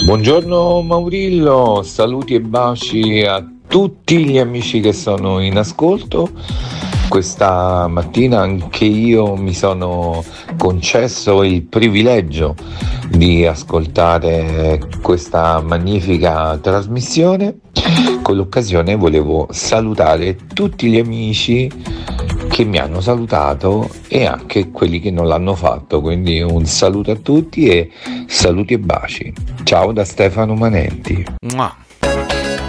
Buongiorno Maurillo, saluti e baci a tutti gli amici che sono in ascolto. Questa mattina anche io mi sono concesso il privilegio di ascoltare questa magnifica trasmissione. Con l'occasione volevo salutare tutti gli amici che mi hanno salutato e anche quelli che non l'hanno fatto, quindi un saluto a tutti e saluti e baci. Ciao da Stefano Manenti. Mua.